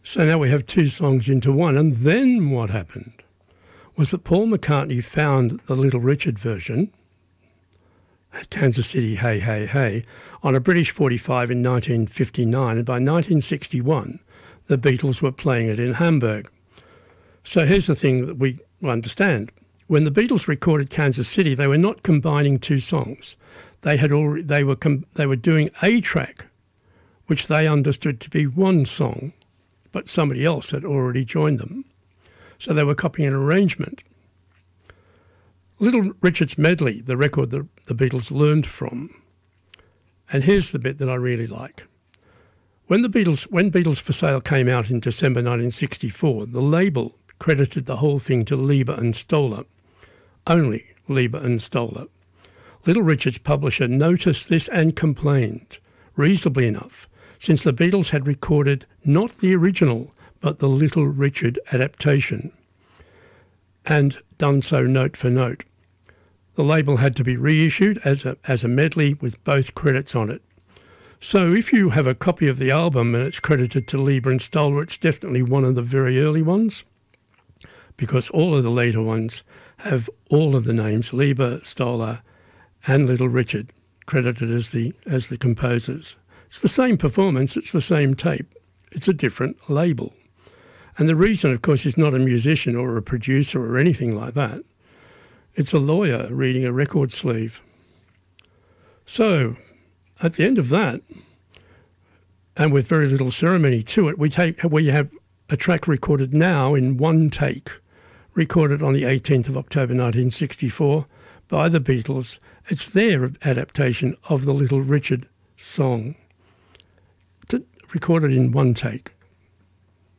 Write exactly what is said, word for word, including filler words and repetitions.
So now we have two songs into one. And then what happened was that Paul McCartney found the Little Richard version, Kansas City, Hey, Hey, Hey, on a British forty-five in nineteen fifty-nine. And by nineteen sixty-one, the Beatles were playing it in Hamburg. So here's the thing that we understand. When the Beatles recorded Kansas City, they were not combining two songs. They had already, they were com- they were doing a track, which they understood to be one song, but somebody else had already joined them. So they were copying an arrangement. Little Richard's Medley, the record that the Beatles learned from. And here's the bit that I really like. When the Beatles, when Beatles for Sale came out in December nineteen sixty-four, the label credited the whole thing to Leiber and Stoller. Only Leiber and Stoller. Little Richard's publisher noticed this and complained, reasonably enough, since the Beatles had recorded not the original, but the Little Richard adaptation, and done so note for note. The label had to be reissued as a, as a medley with both credits on it. So if you have a copy of the album and it's credited to Leiber and Stoller, it's definitely one of the very early ones, because all of the later ones have all of the names, Leiber, Stoller and Little Richard, credited as the as the composers. It's the same performance, it's the same tape. It's a different label. And the reason, of course, is not a musician or a producer or anything like that. It's a lawyer reading a record sleeve. So, at the end of that, and with very little ceremony to it, we take we have a track recorded now in one take, recorded on the eighteenth of October nineteen sixty-four by the Beatles. It's their adaptation of the Little Richard song, recorded in one take.